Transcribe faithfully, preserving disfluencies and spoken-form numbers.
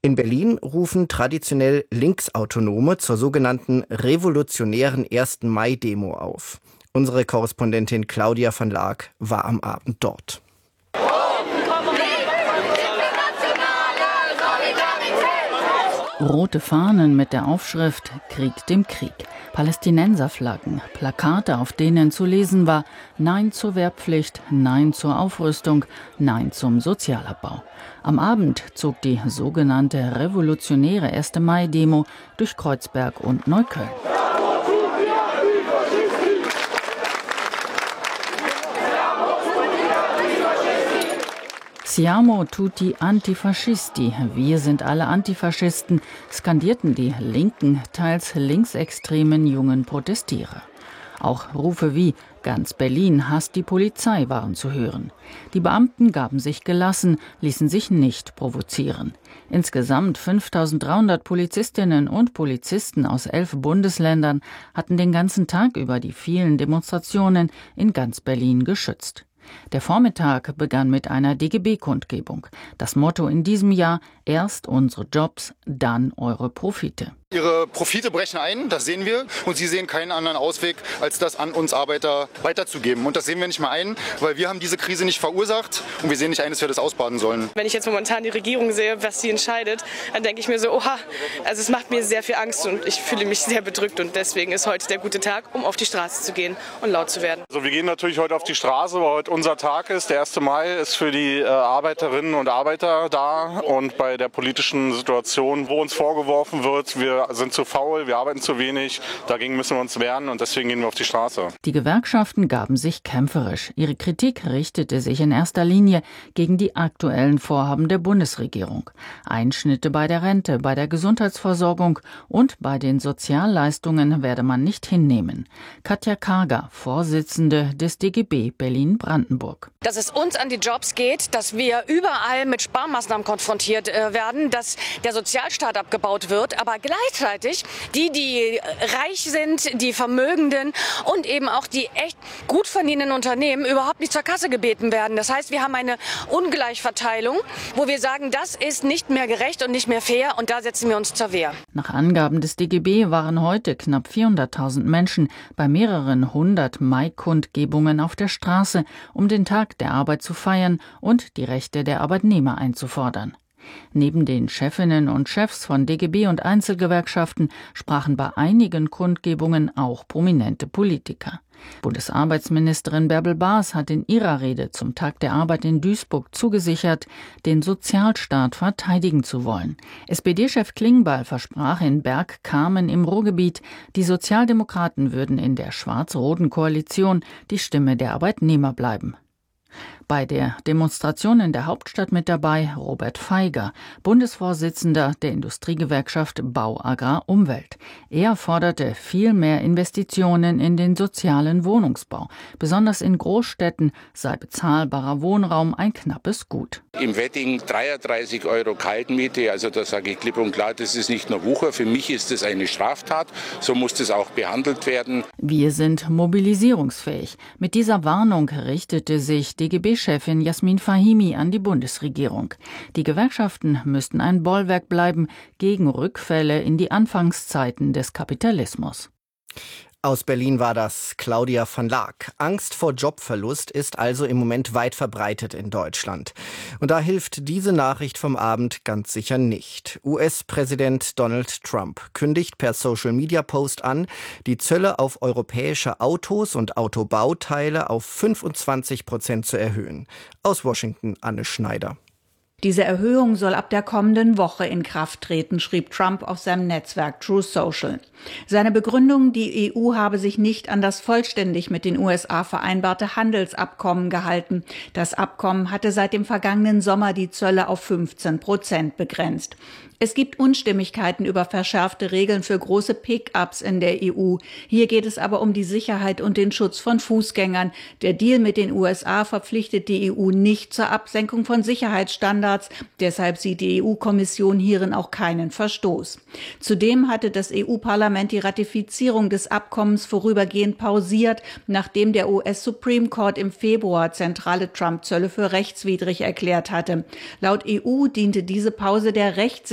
In Berlin rufen traditionell Linksautonome zur sogenannten revolutionären ersten Mai-Demo auf. Unsere Korrespondentin Claudia van Laak war am Abend dort. Rote Fahnen mit der Aufschrift »Krieg dem Krieg«, Palästinenserflaggen, Plakate, auf denen zu lesen war »Nein zur Wehrpflicht, Nein zur Aufrüstung, Nein zum Sozialabbau«. Am Abend zog die sogenannte revolutionäre erste Mai-Demo durch Kreuzberg und Neukölln. Siamo tutti antifascisti, wir sind alle Antifaschisten, skandierten die linken, teils linksextremen jungen Protestierer. Auch Rufe wie »Ganz Berlin hasst die Polizei« waren zu hören. Die Beamten gaben sich gelassen, ließen sich nicht provozieren. Insgesamt fünftausenddreihundert Polizistinnen und Polizisten aus elf Bundesländern hatten den ganzen Tag über die vielen Demonstrationen in ganz Berlin geschützt. Der Vormittag begann mit einer D G B-Kundgebung. Das Motto in diesem Jahr: Erst unsere Jobs, dann eure Profite. Ihre Profite brechen ein, das sehen wir. Und sie sehen keinen anderen Ausweg, als das an uns Arbeiter weiterzugeben. Und das sehen wir nicht mal ein, weil wir haben diese Krise nicht verursacht. Und wir sehen nicht ein, dass wir das ausbaden sollen. Wenn ich jetzt momentan die Regierung sehe, was sie entscheidet, dann denke ich mir so, oha, also es macht mir sehr viel Angst und ich fühle mich sehr bedrückt. Und deswegen ist heute der gute Tag, um auf die Straße zu gehen und laut zu werden. Also wir gehen natürlich heute auf die Straße, weil heute unser Tag ist. Der erste Mai ist für die äh, Arbeiterinnen und Arbeiter da. Und bei der politischen Situation, wo uns vorgeworfen wird, wir sind zu faul, wir arbeiten zu wenig, dagegen müssen wir uns wehren und deswegen gehen wir auf die Straße. Die Gewerkschaften gaben sich kämpferisch. Ihre Kritik richtete sich in erster Linie gegen die aktuellen Vorhaben der Bundesregierung. Einschnitte bei der Rente, bei der Gesundheitsversorgung und bei den Sozialleistungen werde man nicht hinnehmen. Katja Karger, Vorsitzende des D G B Berlin-Brandenburg. Dass es uns an die Jobs geht, dass wir überall mit Sparmaßnahmen konfrontiert äh, werden, dass der Sozialstaat abgebaut wird, aber gleichzeitig die, die reich sind, die Vermögenden und eben auch die echt gut verdienenden Unternehmen überhaupt nicht zur Kasse gebeten werden. Das heißt, wir haben eine Ungleichverteilung, wo wir sagen, das ist nicht mehr gerecht und nicht mehr fair und da setzen wir uns zur Wehr. Nach Angaben des D G B waren heute knapp vierhunderttausend Menschen bei mehreren hundert Mai-Kundgebungen auf der Straße, um den Tag der Arbeit zu feiern und die Rechte der Arbeitnehmer einzufordern. Neben den Chefinnen und Chefs von D G B und Einzelgewerkschaften sprachen bei einigen Kundgebungen auch prominente Politiker. Bundesarbeitsministerin Bärbel Baas hat in ihrer Rede zum Tag der Arbeit in Duisburg zugesichert, den Sozialstaat verteidigen zu wollen. S P D-Chef Klingbeil versprach in Bergkamen im Ruhrgebiet, die Sozialdemokraten würden in der schwarz-roten Koalition die Stimme der Arbeitnehmer bleiben. Bei der Demonstration in der Hauptstadt mit dabei Robert Feiger, Bundesvorsitzender der Industriegewerkschaft Bau Agrar Umwelt. Er forderte viel mehr Investitionen in den sozialen Wohnungsbau. Besonders in Großstädten sei bezahlbarer Wohnraum ein knappes Gut. Im Wedding dreiunddreißig Euro Kaltmiete, also da sage ich klipp und klar, das ist nicht nur Wucher, für mich ist es eine Straftat, so muss das auch behandelt werden. Wir sind mobilisierungsfähig. Mit dieser Warnung richtete sich D G B-Chefin Jasmin Fahimi an die Bundesregierung. Die Gewerkschaften müssten ein Bollwerk bleiben gegen Rückfälle in die Anfangszeiten des Kapitalismus. Aus Berlin war das Claudia van Laak. Angst vor Jobverlust ist also im Moment weit verbreitet in Deutschland. Und da hilft diese Nachricht vom Abend ganz sicher nicht. U S-Präsident Donald Trump kündigt per Social-Media-Post an, die Zölle auf europäische Autos und Autobauteile auf fünfundzwanzig Prozent zu erhöhen. Aus Washington Anne Schneider. Diese Erhöhung soll ab der kommenden Woche in Kraft treten, schrieb Trump auf seinem Netzwerk Truth Social. Seine Begründung, die E U habe sich nicht an das vollständig mit den U S A vereinbarte Handelsabkommen gehalten. Das Abkommen hatte seit dem vergangenen Sommer die Zölle auf fünfzehn Prozent begrenzt. Es gibt Unstimmigkeiten über verschärfte Regeln für große Pick-ups in der E U. Hier geht es aber um die Sicherheit und den Schutz von Fußgängern. Der Deal mit den U S A verpflichtet die E U nicht zur Absenkung von Sicherheitsstandards. Deshalb sieht die E U-Kommission hierin auch keinen Verstoß. Zudem hatte das E U-Parlament die Ratifizierung des Abkommens vorübergehend pausiert, nachdem der U S Supreme Court im Februar zentrale Trump-Zölle für rechtswidrig erklärt hatte. Laut E U diente diese Pause der Rechts